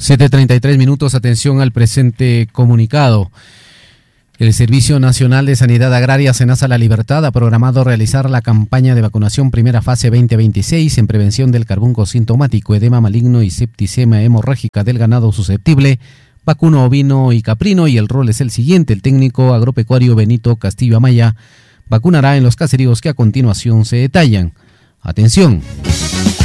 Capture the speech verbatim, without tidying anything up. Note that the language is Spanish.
siete treinta y tres minutos, atención al presente comunicado. El Servicio Nacional de Sanidad Agraria Senasa La Libertad ha programado realizar la campaña de vacunación primera fase veinte veintiséis en prevención del carbunco sintomático, edema maligno y septicemia hemorrágica del ganado susceptible, vacuno ovino y caprino, y el rol es el siguiente. El técnico agropecuario Benito Castillo Amaya vacunará en los caseríos que a continuación se detallan. Atención.